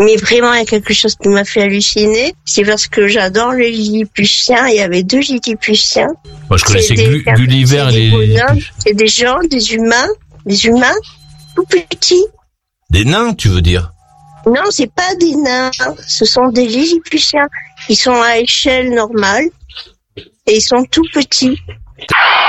Mais vraiment, il y a quelque chose qui m'a fait halluciner. C'est parce que j'adore les Lilliputiens. Il y avait 2 Lilliputiens. Moi, je connaissais Gulliver et les les bonhommes. C'est des gens, des humains tout petits. Des nains, tu veux dire? Non, c'est pas des nains. Ce sont des Lilliputiens. Ils sont à échelle normale. Et ils sont tout petits.